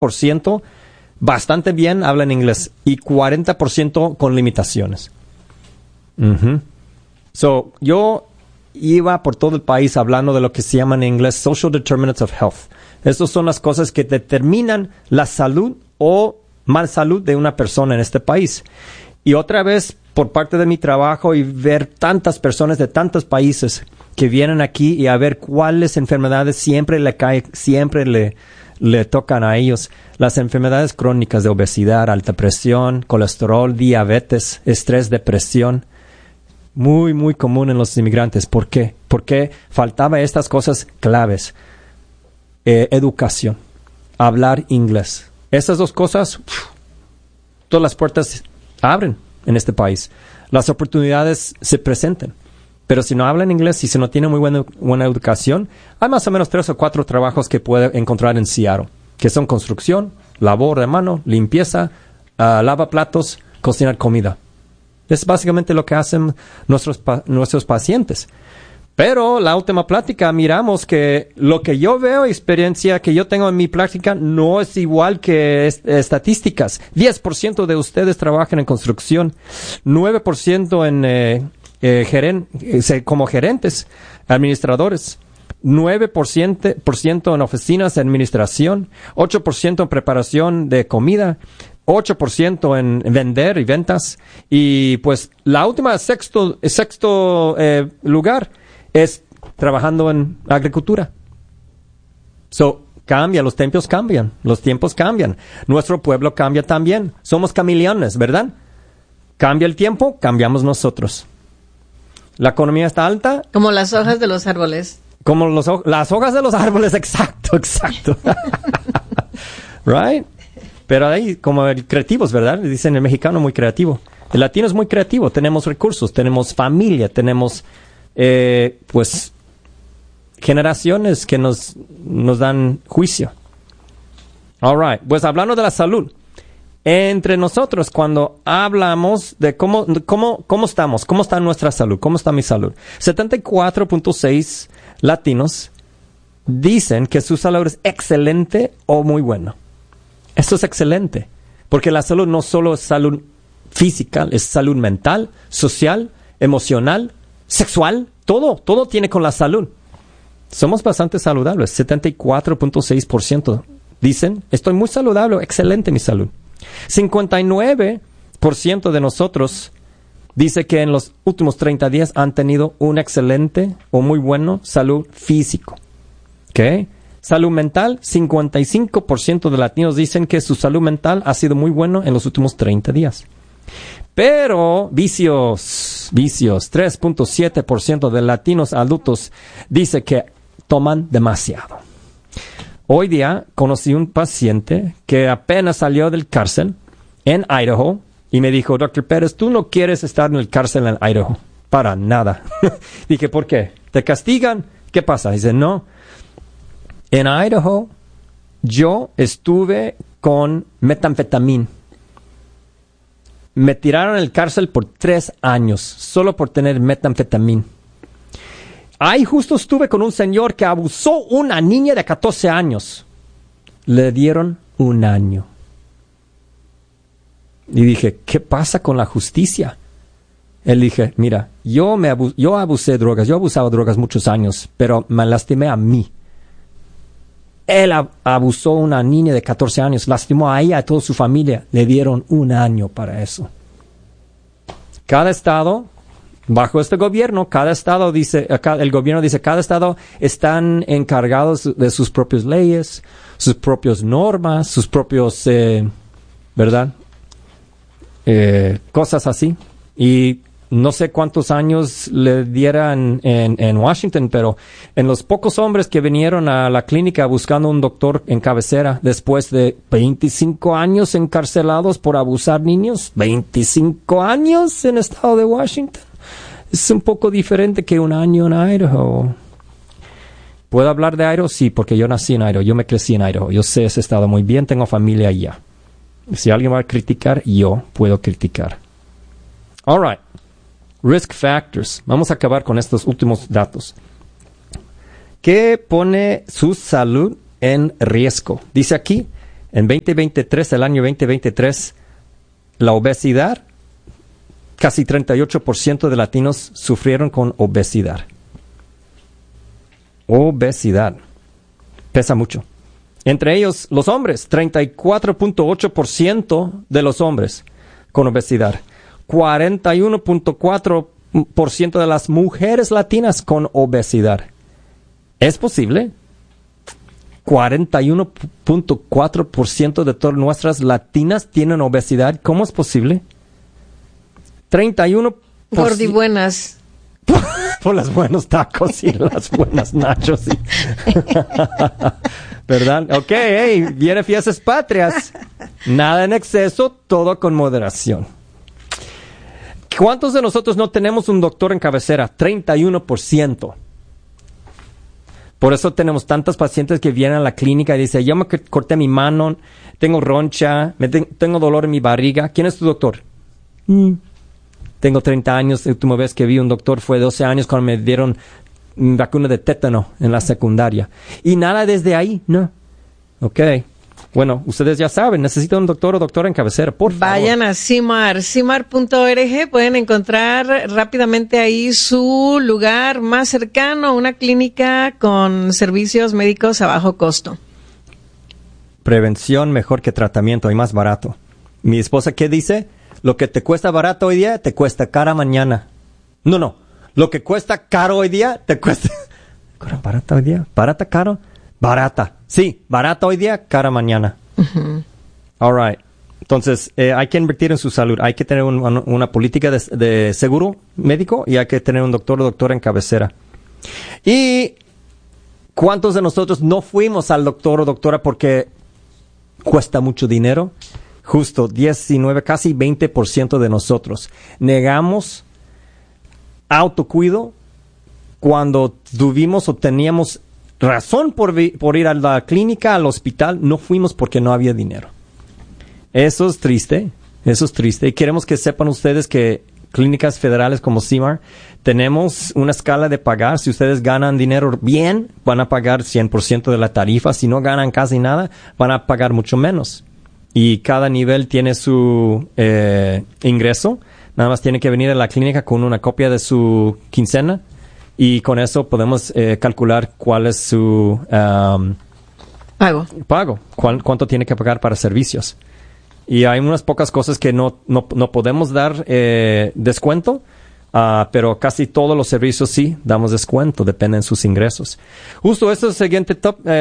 60% bastante bien hablan inglés y 40% con limitaciones. So, yo iba por todo el país hablando de lo que se llama en inglés Social Determinants of Health. Estas son las cosas que determinan la salud o mal salud de una persona en este país. Y otra vez, por parte de mi trabajo y ver tantas personas de tantos países que vienen aquí y a ver cuáles enfermedades siempre le tocan a ellos. Las enfermedades crónicas de obesidad, alta presión, colesterol, diabetes, estrés, depresión. Muy, muy común en los inmigrantes. ¿Por qué? Porque faltaba estas cosas claves. Educación. Hablar inglés. Esas dos cosas, todas las puertas abren en este país. Las oportunidades se presentan. Pero si no hablan inglés y si no tienen muy buena educación, hay más o menos 3 o 4 trabajos que puede encontrar en Seattle, que son construcción, labor de mano, limpieza, lavaplatos, cocinar comida. Es básicamente lo que hacen nuestros pacientes. Pero la última plática miramos que lo que yo veo, experiencia que yo tengo en mi práctica, no es igual que estadísticas. 10% de ustedes trabajan en construcción, 9% como gerentes, administradores, 9% en oficinas de administración, 8% en preparación de comida, 8% en vender y ventas, y pues la última sexto lugar es trabajando en agricultura. So, cambia, los tiempos cambian, nuestro pueblo cambia también, somos camaleones, ¿verdad? Cambia el tiempo, cambiamos nosotros. La economía está alta. Como las hojas de los árboles. Como las hojas de los árboles, exacto. Right? Pero ahí, como creativos, ¿verdad? Dicen el mexicano muy creativo. El latino es muy creativo. Tenemos recursos, tenemos familia, tenemos, pues, generaciones que nos dan juicio. All right. Pues hablando de la salud. Entre nosotros, cuando hablamos de cómo estamos, cómo está nuestra salud, cómo está mi salud, 74.6 latinos dicen que su salud es excelente o muy buena. Esto es excelente, porque la salud no solo es salud física, es salud mental, social, emocional, sexual, todo tiene con la salud. Somos bastante saludables, 74.6% dicen, estoy muy saludable, excelente mi salud. 59% de nosotros dice que en los últimos 30 días han tenido un excelente o muy bueno salud físico. ¿Ok? Salud mental, 55% de latinos dicen que su salud mental ha sido muy bueno en los últimos 30 días. Pero vicios, 3.7% de latinos adultos dice que toman demasiado. Hoy día conocí un paciente que apenas salió del cárcel en Idaho y me dijo, Dr. Pérez, tú no quieres estar en el cárcel en Idaho. Para nada. Dije, ¿por qué? ¿Te castigan? ¿Qué pasa? Dice, no. En Idaho yo estuve con metanfetamina. Me tiraron en el cárcel por 3 años solo por tener metanfetamina. Ahí justo estuve con un señor que abusó una niña de 14 años. Le dieron 1 año. Y dije, ¿qué pasa con la justicia? Él dije, mira, yo abusé de drogas, yo abusaba de drogas muchos años, pero me lastimé a mí. Él abusó una niña de 14 años, lastimó a ella, a toda su familia. Le dieron 1 año para eso. Cada estado... Bajo este gobierno, el gobierno dice, cada estado están encargados de sus propias leyes, sus propias normas, sus propios, ¿verdad? Cosas así. Y no sé cuántos años le dieran en Washington, pero en los pocos hombres que vinieron a la clínica buscando un doctor en cabecera, después de 25 años encarcelados por abusar niños, 25 años en el estado de Washington. Es un poco diferente que 1 año en Idaho. ¿Puedo hablar de Idaho? Sí, porque yo nací en Idaho. Yo me crecí en Idaho. Yo sé ese estado muy bien. Tengo familia allá. Si alguien va a criticar, yo puedo criticar. All right. Risk factors. Vamos a acabar con estos últimos datos. ¿Qué pone su salud en riesgo? Dice aquí, En 2023, el año 2023, la obesidad, casi 38% de latinos sufrieron con obesidad. Obesidad. Pesa mucho. Entre ellos, los hombres, 34.8% de los hombres con obesidad. 41.4% de las mujeres latinas con obesidad. ¿Es posible? 41.4% de todas nuestras latinas tienen obesidad. ¿Cómo es posible? 31%. Gordibuenas. Por los buenos tacos y las buenas nachos. ¿Verdad? Ok, hey, viene fiestas patrias. Nada en exceso, todo con moderación. ¿Cuántos de nosotros no tenemos un doctor en cabecera? 31%. Por eso tenemos tantos pacientes que vienen a la clínica y dicen, yo me corté mi mano, tengo roncha, tengo dolor en mi barriga. ¿Quién es tu doctor? Tengo 30 años. La última vez que vi un doctor fue 12 años cuando me dieron vacuna de tétano en la secundaria. Y nada desde ahí, ¿no? Ok. Bueno, ustedes ya saben, necesitan un doctor o doctora en cabecera, por favor. Vayan a cimar.org, pueden encontrar rápidamente ahí su lugar más cercano, una clínica con servicios médicos a bajo costo. Prevención mejor que tratamiento y más barato. Mi esposa, ¿qué dice? Lo que te cuesta barato hoy día, te cuesta cara mañana. No. Lo que cuesta caro hoy día, te cuesta... ¿Barata hoy día? ¿Barata, caro? Barata. Sí, barata hoy día, cara mañana. Uh-huh. All right. Entonces, hay que invertir en su salud. Hay que tener una política de seguro médico y hay que tener un doctor o doctora en cabecera. ¿Y cuántos de nosotros no fuimos al doctor o doctora porque cuesta mucho dinero? Justo 19, casi 20% de nosotros. Negamos autocuido cuando tuvimos o teníamos razón por ir a la clínica, al hospital. No fuimos porque no había dinero. Eso es triste. Y queremos que sepan ustedes que clínicas federales como CIMAR tenemos una escala de pagar. Si ustedes ganan dinero bien, van a pagar 100% de la tarifa. Si no ganan casi nada, van a pagar mucho menos. Y cada nivel tiene su ingreso. Nada más tiene que venir a la clínica con una copia de su quincena. Y con eso podemos calcular cuál es su pago. Cuánto tiene que pagar para servicios. Y hay unas pocas cosas que no podemos dar descuento. Pero casi todos los servicios sí damos descuento. Dependen de sus ingresos. Justo este es el siguiente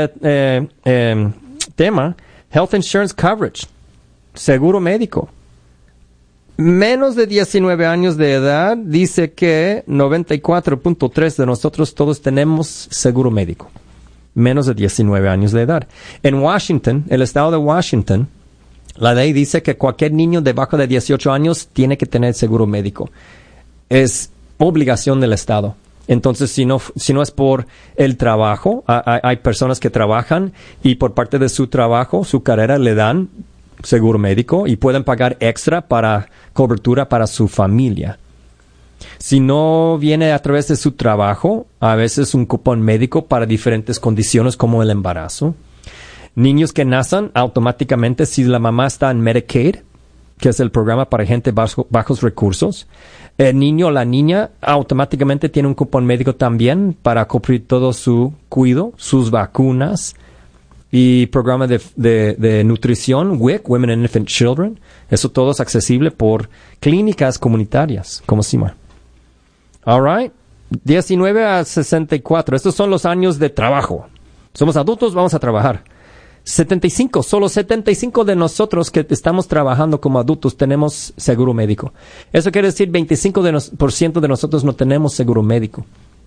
tema. Health Insurance Coverage, seguro médico. Menos de 19 años de edad, dice que 94.3% de nosotros todos tenemos seguro médico. Menos de 19 años de edad. En Washington, el estado de Washington, la ley dice que cualquier niño debajo de 18 años tiene que tener seguro médico. Es obligación del estado. Entonces, si no es por el trabajo, hay personas que trabajan y por parte de su trabajo, su carrera, le dan seguro médico y pueden pagar extra para cobertura para su familia. Si no viene a través de su trabajo, a veces un cupón médico para diferentes condiciones como el embarazo. Niños que nacen automáticamente, si la mamá está en Medicaid, que es el programa para gente bajos recursos, el niño o la niña automáticamente tiene un cupón médico también para cubrir todo su cuidado, sus vacunas y programa de nutrición, WIC, Women and Infant Children. Eso todo es accesible por clínicas comunitarias como CIMAR. All right. 19 a 64. Estos son los años de trabajo. Somos adultos, vamos a trabajar. 75, solo 75 de nosotros que estamos trabajando como adultos tenemos seguro médico. Eso quiere decir 25% de nosotros no tenemos seguro médico.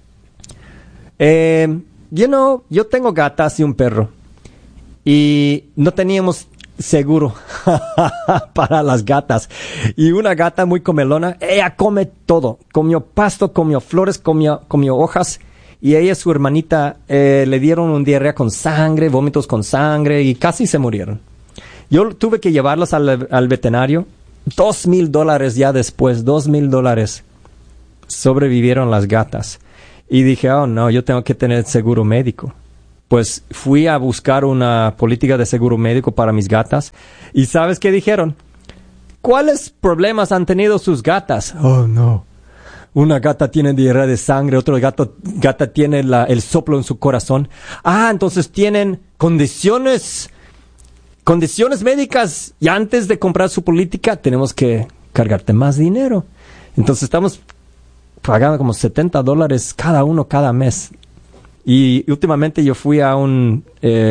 Yo tengo gatas y un perro. Y no teníamos seguro para las gatas. Y una gata muy comelona, ella come todo. Comió pasto, comió flores, comió hojas. Y ella y su hermanita le dieron un diarrea con sangre, vómitos con sangre y casi se murieron. Yo tuve que llevarlos al veterinario. $2,000 ya después, $2,000 sobrevivieron las gatas. Y dije, oh no, yo tengo que tener seguro médico. pues fui a buscar una política de seguro médico para mis gatas. ¿Y sabes qué dijeron? ¿Cuáles problemas han tenido sus gatas? Oh, no. Una gata tiene diarrea de sangre, otra gata tiene el soplo en su corazón. Entonces tienen condiciones médicas, y antes de comprar su política tenemos que cargarte más dinero. Entonces estamos pagando como $70 cada uno cada mes. Y últimamente yo fui a mi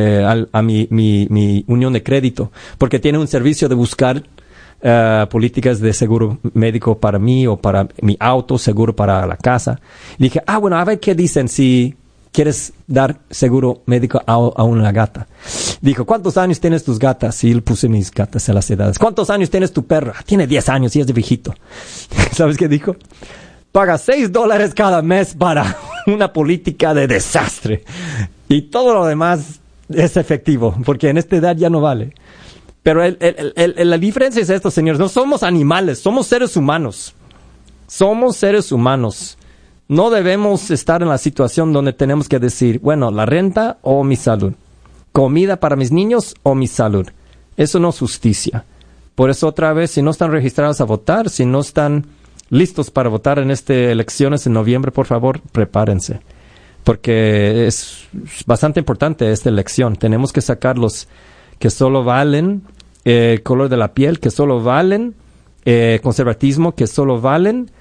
unión de crédito, porque tiene un servicio de buscar políticas de seguro médico para mí o para mi auto, seguro para la casa. Y dije, bueno, a ver qué dicen si quieres dar seguro médico a una gata. Dijo, ¿cuántos años tienes tus gatas? Y le puse mis gatas a las edades. ¿Cuántos años tienes tu perro? Tiene 10 años y es de viejito. ¿Sabes qué dijo? Paga $6 cada mes para una política de desastre. Y todo lo demás es efectivo, porque en esta edad ya no vale. Pero la diferencia es esto, señores. No somos animales, somos seres humanos. Somos seres humanos. No debemos estar en la situación donde tenemos que decir, bueno, la renta o mi salud. Comida para mis niños o mi salud. Eso no es justicia. Por eso otra vez, si no están registrados a votar, si no están listos para votar en estas elecciones en noviembre, por favor, prepárense. Porque es bastante importante esta elección. Tenemos que sacar los que solo valen color de la piel, que solo valen conservatismo, que solo valen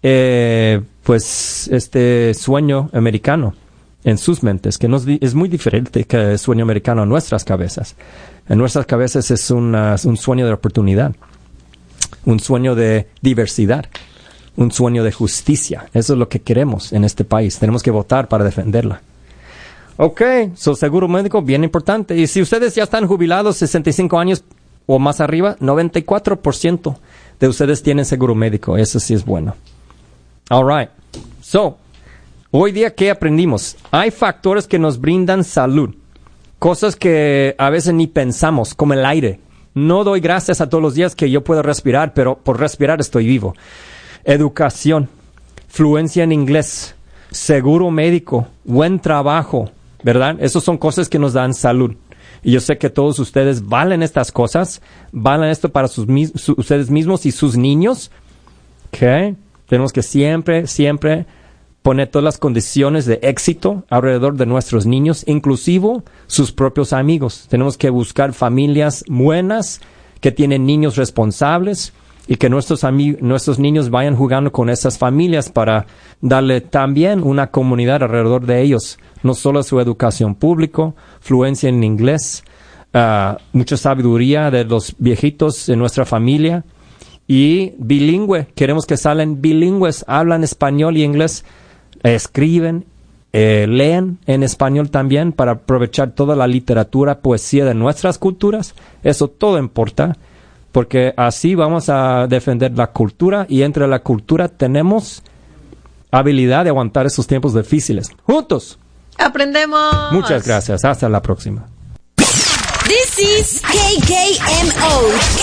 pues este sueño americano en sus mentes, que es muy diferente que el sueño americano en nuestras cabezas. En nuestras cabezas es un sueño de oportunidad, un sueño de diversidad, un sueño de justicia. Eso es lo que queremos en este país. Tenemos que votar para defenderla. Ok, seguro médico, bien importante. Y si ustedes ya están jubilados, 65 años o más arriba, 94% de ustedes tienen seguro médico. Eso sí es bueno. All right. Hoy día, ¿qué aprendimos? Hay factores que nos brindan salud. Cosas que a veces ni pensamos, como el aire. No doy gracias a todos los días que yo puedo respirar, pero por respirar estoy vivo. Educación, fluencia en inglés, seguro médico, buen trabajo, ¿verdad? Esas son cosas que nos dan salud. Y yo sé que todos ustedes valen estas cosas, valen esto para ustedes mismos y sus niños. ¿Ok? Tenemos que siempre poner todas las condiciones de éxito alrededor de nuestros niños, inclusive sus propios amigos. Tenemos que buscar familias buenas que tienen niños responsables y que nuestros niños vayan jugando con esas familias para darle también una comunidad alrededor de ellos. No solo su educación pública, fluencia en inglés, mucha sabiduría de los viejitos en nuestra familia y bilingüe. Queremos que salgan bilingües, hablan español y inglés, escriben, leen en español también para aprovechar toda la literatura, poesía de nuestras culturas. Eso todo importa. Porque así vamos a defender la cultura y entre la cultura tenemos habilidad de aguantar esos tiempos difíciles. ¡Juntos! ¡Aprendemos! Muchas gracias. Hasta la próxima. This is KKMO.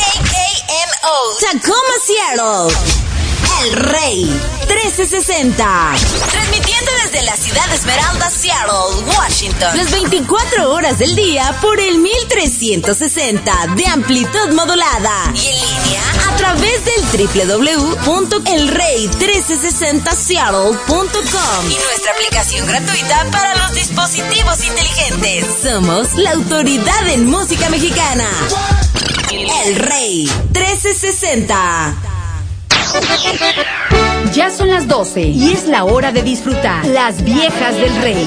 Tacoma, Seattle. El Rey 1360. Transmitiendo desde la ciudad de Esmeralda, Seattle, Washington. Las 24 horas del día por el 1360 de amplitud modulada. Y en línea a través del www.elrey1360seattle.com. Y nuestra aplicación gratuita para los dispositivos inteligentes. Somos la autoridad en música mexicana. El Rey 1360. Ya son las 12 y es la hora de disfrutar Las Viejas del Rey.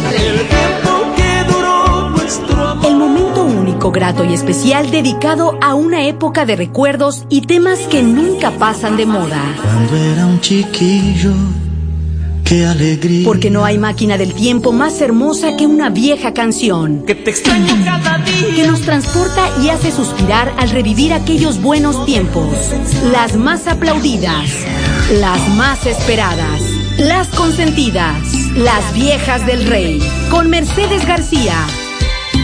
El momento único, grato y especial dedicado a una época de recuerdos y temas que nunca pasan de moda. Cuando era un chiquillo, qué alegría. Porque no hay máquina del tiempo más hermosa que una vieja canción. Que te extraño cada día. Que nos transporta y hace suspirar al revivir aquellos buenos tiempos. Las más aplaudidas, las más esperadas, las consentidas, Las Viejas del Rey, con Mercedes García.